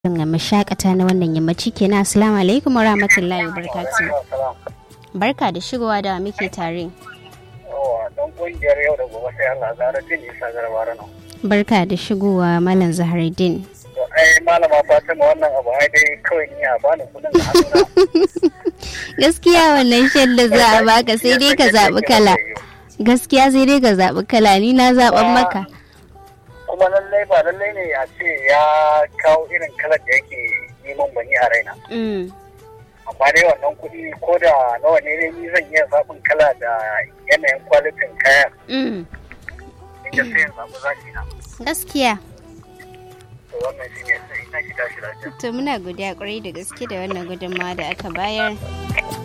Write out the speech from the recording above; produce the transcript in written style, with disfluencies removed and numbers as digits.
mashakata na wannan yammaci kenan. Assalamu alaikum wa rahmatullahi wa barakatuh. Barka da shigowa da muke tare. Don kungiyar yau da gobe sai Allah Zaharaddin Isa Garba nan. Barka da shigowa Malam Zaharaddin. To ai malama Fatima wannan abu ai dai kawai ni a bani kudin da hannuna. Gaskiya wannan shan da za a baka sai dai ka zaɓi kala. Gaskiya sai dai ka zaɓi kala, ni na zaɓan maka. Kuma lallai ba lallai ne a ce ya kawo irin kalar da yake neman bani a raina. Amma dai wannan kuɗi ko da nawa ne ni zan iya zaɓin kala da yanayin kwalitin kayan. Ita sai yin zaɓi zaki na. Gaskiya. To wannan shi ne sai ina ki tashi lafiya. To muna godiya ƙwarai da gaske da wannan gudunmawa da aka bayar.